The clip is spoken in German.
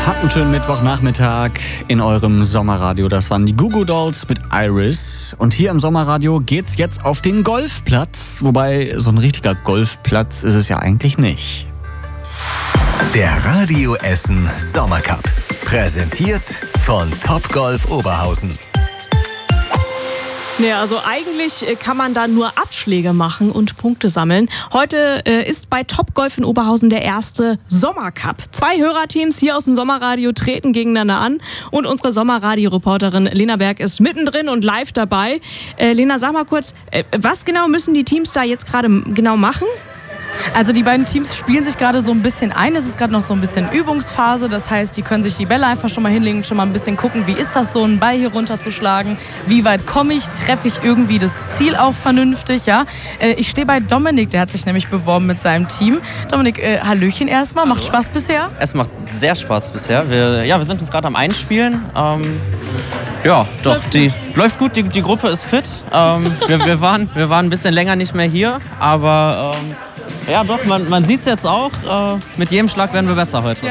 Habt einen schönen Mittwochnachmittag in eurem Sommerradio. Das waren die Goo Goo Dolls mit Iris. Und hier im Sommerradio geht's jetzt auf den Golfplatz. Wobei, so ein richtiger Golfplatz ist es ja eigentlich nicht. Der Radio Essen Sommercup. Präsentiert von Topgolf Oberhausen. Ja, also eigentlich kann man da nur Abschläge machen und Punkte sammeln. Heute ist bei Topgolf in Oberhausen der erste Sommercup. 2 Hörerteams hier aus dem Sommerradio treten gegeneinander an und unsere Sommerradio-Reporterin Lena Berg ist mittendrin und live dabei. Lena, sag mal kurz, was genau müssen die Teams da jetzt gerade genau machen? Also die beiden Teams spielen sich gerade so ein bisschen ein. Es ist gerade noch so ein bisschen Übungsphase. Das heißt, die können sich die Bälle einfach schon mal hinlegen und schon mal ein bisschen gucken, wie ist das so, einen Ball hier runterzuschlagen? Wie weit komme ich? Treffe ich irgendwie das Ziel auch vernünftig? Ja? Ich stehe bei Dominik, der hat sich nämlich beworben mit seinem Team. Dominik, Hallöchen erstmal. Macht Spaß bisher? Es macht sehr Spaß bisher. Wir sind uns gerade am Einspielen. Die läuft gut, die Gruppe ist fit. Wir waren ein bisschen länger nicht mehr hier, aber man sieht es jetzt auch. Mit jedem Schlag werden wir besser heute.